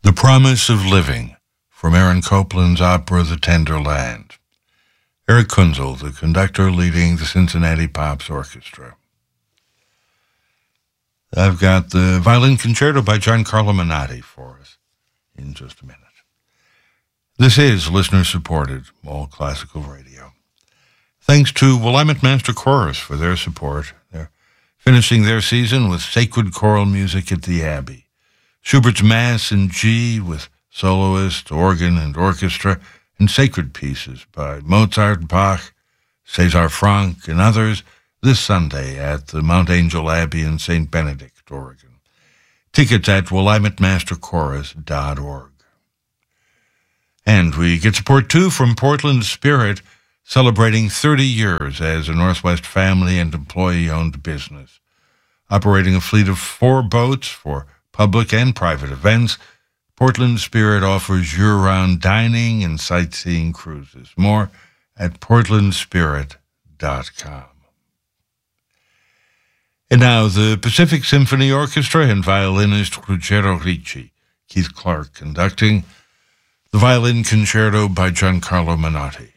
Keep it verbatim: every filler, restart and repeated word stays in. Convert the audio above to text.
The Promise of Living, from Aaron Copland's opera The Tender Land. Eric Kunzel, the conductor leading the Cincinnati Pops Orchestra. I've got the Violin Concerto by Giancarlo Menotti for us in just a minute. This is listener-supported All Classical Radio. Thanks to Willamette Master Chorus for their support. They're finishing their season with sacred choral music at the Abbey. Schubert's Mass in G with soloist, organ, and orchestra, and sacred pieces by Mozart, Bach, César Franck, and others this Sunday at the Mount Angel Abbey in Saint Benedict, Oregon. Tickets at willamette master chorus dot org. And we get support, too, from Portland Spirit, celebrating thirty years as a Northwest family and employee-owned business. Operating a fleet of four boats for public and private events, Portland Spirit offers year-round dining and sightseeing cruises. More at portland spirit dot com. And now the Pacific Symphony Orchestra and violinist Ruggero Ricci, Keith Clark conducting the Violin Concerto by Giancarlo Menotti.